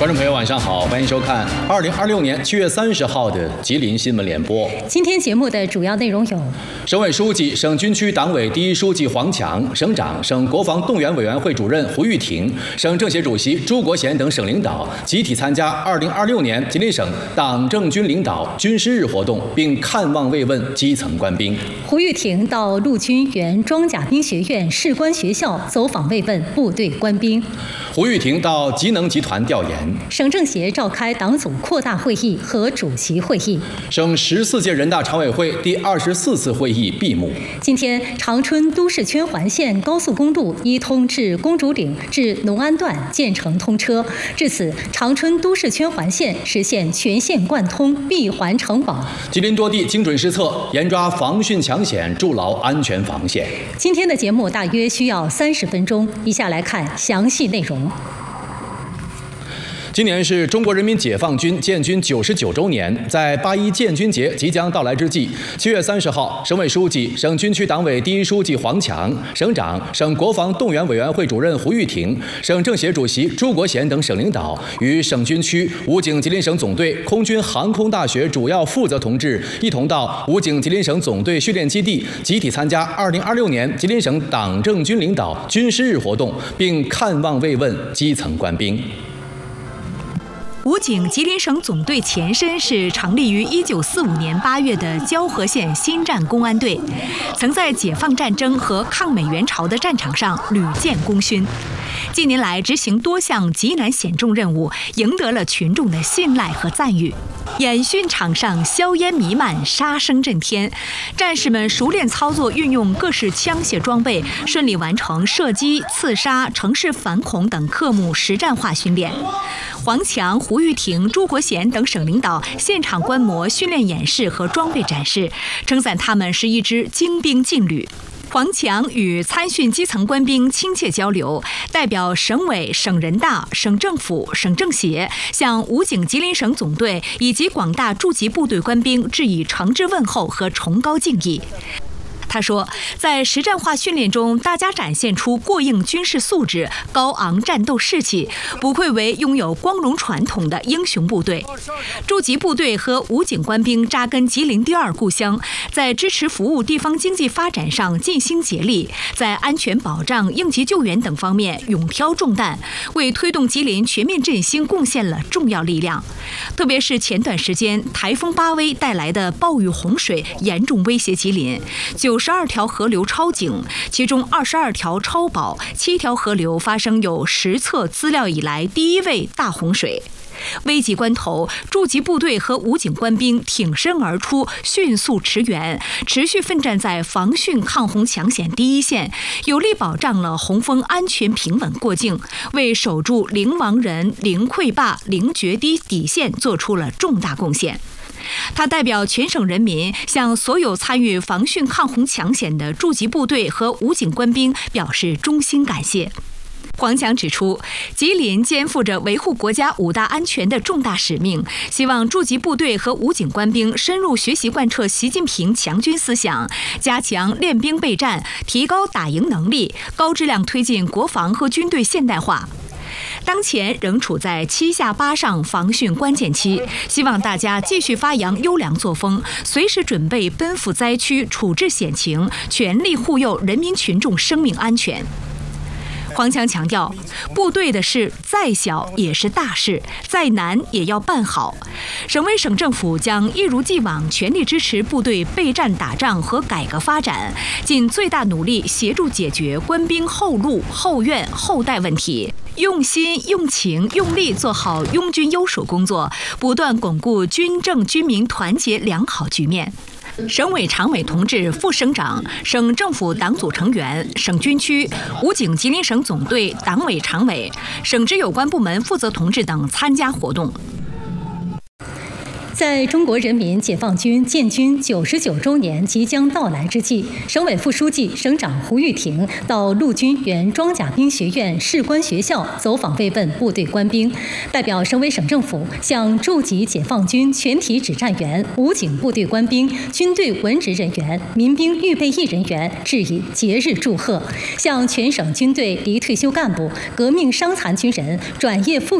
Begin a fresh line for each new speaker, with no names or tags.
观众朋友，晚上好，欢迎收看2026年7月30号的吉林新闻联播。
今天节目的主要内容有：
省委书记、省军区党委第一书记黄强，省长、省国防动员委员会主任胡玉婷，省政协主席朱国贤等省领导集体参加2026年吉林省党政军领导军师日活动，并看望慰问基层官兵。
胡玉婷到陆军原装甲兵学院士官学校走访慰问部队官兵。
胡玉婷到吉能集团调研。
省政协召开党组扩大会议和主席会议。
省14届人大常委会第24次会议闭幕。
今天，长春都市圈环线高速公路一通至公主岭至农安段建成通车，至此，长春都市圈环线实现全线贯通，闭环成网。
吉林多地精准施策，严抓防汛抢险，筑牢安全防线。
今天的节目大约需要30分钟，以下来看详细内容。
今年是中国人民解放军建军99周年，在8·1建军节即将到来之际，7月30号，省委书记、省军区党委第一书记黄强，省长、省国防动员委员会主任胡玉婷，省政协主席朱国贤等省领导与省军区武警吉林省总队空军航空大学主要负责同志一同到武警吉林省总队训练基地，集体参加2026年吉林省党政军领导军师日活动，并看望慰问基层官兵。
武警吉林省总队前身是成立于1945年8月的蛟河县新站公安队，曾在解放战争和抗美援朝的战场上屡建功勋。近年来执行多项极难险重任务，赢得了群众的信赖和赞誉。演训场上硝烟弥漫，杀声震天，战士们熟练操作运用各式枪械装备，顺利完成射击、刺杀、城市反恐等科目实战化训练。黄强、胡玉婷、朱国贤等省领导现场观摩训练演示和装备展示，称赞他们是一支精兵劲旅。黄强与参训基层官兵亲切交流，代表省委、省人大、省政府、省政协向武警吉林省总队以及广大驻吉部队官兵致以诚挚问候和崇高敬意。他说，在实战化训练中，大家展现出过硬军事素质、高昂战斗士气，不愧为拥有光荣传统的英雄部队。驻吉部队和武警官兵扎根吉林第二故乡，在支持服务地方经济发展上尽心竭力，在安全保障、应急救援等方面勇挑重担，为推动吉林全面振兴贡献了重要力量。特别是前段时间台风巴威带来的暴雨洪水严重威胁吉林，92条河流超警，其中22条超保，7条河流发生有实测资料以来第一位大洪水。危急关头，驻吉部队和武警官兵挺身而出，迅速驰援，持续奋战在防汛抗洪抢险第一线，有力保障了洪峰安全平稳过境，为守住零亡人、零溃坝、零决堤底线做出了重大贡献。他代表全省人民向所有参与防汛抗洪抢险的驻吉部队和武警官兵表示衷心感谢。黄强指出，吉林肩负着维护国家5大安全的重大使命，希望驻吉部队和武警官兵深入学习贯彻习近平强军思想，加强练兵备战，提高打赢能力，高质量推进国防和军队现代化。当前仍处在7下8上防汛关键期，希望大家继续发扬优良作风，随时准备奔赴灾区，处置险情，全力护佑人民群众生命安全。黄强强调，部队的事再小也是大事，再难也要办好。省委省政府将一如既往全力支持部队备战打仗和改革发展，尽最大努力协助解决官兵后路、后院、后代问题，用心、用情、用力做好拥军优守工作，不断巩固军政军民团结良好局面。省委常委同志、副省长、省政府党组成员、省军区、武警吉林省总队党委常委、省直有关部门负责同志等参加活动。
在中国人民解放军建军99周年即将到来之际，省委副书记、省长胡玉婷到陆军原装甲兵学院士官学校走访慰问部队官兵，代表省委省政府向驻吉解放军全体指战员、武警部队官兵、军队文职人员、民兵预备役人员致以节日祝贺，向全省军队离退休干部、革命伤残军人、转业复